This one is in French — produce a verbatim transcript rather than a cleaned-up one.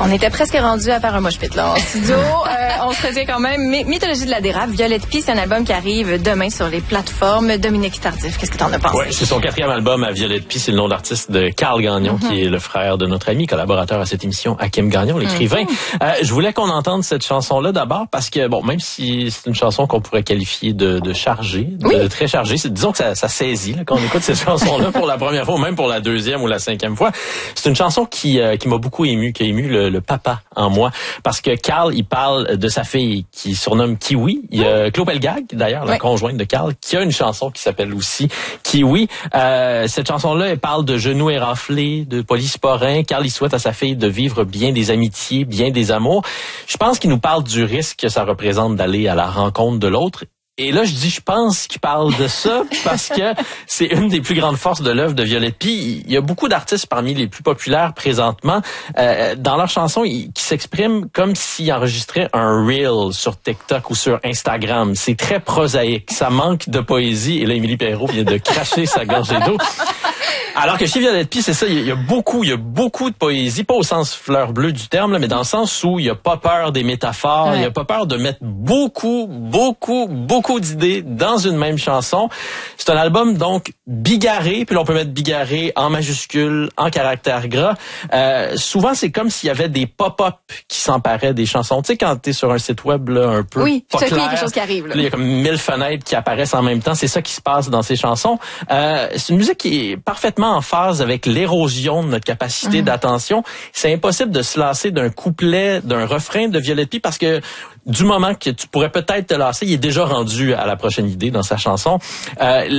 On était presque rendu à faire un mosh pit là en studio. euh, on se retient quand même. My- Mythologie de la dérape, Violette Pie, c'est un album qui arrive demain sur les plateformes. Dominique Tardif, qu'est-ce que t'en as pensé? Oui, c'est son quatrième album à Violette Pie. C'est le nom d'artiste de Carl Gagnon, mm-hmm. qui est le frère de notre ami, collaborateur à cette émission, Hakim Gagnon, l'écrivain. Mm-hmm. Euh, je voulais qu'on entende cette chanson-là d'abord parce que, bon, même si c'est une chanson qu'on pourrait qualifier de, de chargée, de oui. très chargée, c'est, disons que ça, ça saisit là, quand on écoute cette chanson-là pour la première fois, ou même pour la deuxième ou la cinquième fois. C'est une chanson qui, euh, qui m'a beaucoup ému, qui a ému le, le papa en moi. Parce que Carl, il parle de sa fille qui surnomme Kiwi. Il y a Claude Pelgag, d'ailleurs, la oui. conjointe de Carl, qui a une chanson qui s'appelle aussi Kiwi. Euh, cette chanson-là, elle parle de genoux éraflés, de polysporin. Carl, il souhaite à sa fille de vivre bien des amitiés, bien des amours. Je pense qu'il nous parle du risque que ça représente d'aller à la rencontre de l'autre. Et là, je dis, je pense qu'il parle de ça parce que c'est une des plus grandes forces de l'œuvre de Violette Pie. Il y a beaucoup d'artistes parmi les plus populaires présentement euh, dans leurs chansons qui s'expriment comme s'ils enregistraient un reel sur TikTok ou sur Instagram. C'est très prosaïque. Ça manque de poésie. Et là, Émilie Perrault vient de cracher sa gorgée d'eau. Alors que chez Violette Pie, c'est ça, il y a beaucoup, il y a beaucoup de poésie, pas au sens fleur bleue du terme, là, mais dans le sens où il y a pas peur des métaphores, ouais. il y a pas peur de mettre beaucoup, beaucoup, beaucoup d'idées dans une même chanson. C'est un album donc bigarré, puis là on peut mettre bigarré en majuscule, en caractère gras. Euh, souvent c'est comme s'il y avait des pop-up qui s'emparaient des chansons. Tu sais quand t'es sur un site web là un peu oui, pas clair, clair, il y a quelque chose qui arrive. Là. Là, il y a comme mille fenêtres qui apparaissent en même temps. C'est ça qui se passe dans ces chansons. Euh, c'est une musique qui est parfaitement en phase avec l'érosion de notre capacité mmh. d'attention. C'est impossible de se lasser d'un couplet, d'un refrain de Violette Pie parce que du moment que tu pourrais peut-être te lasser, il est déjà rendu à la prochaine idée dans sa chanson. Euh,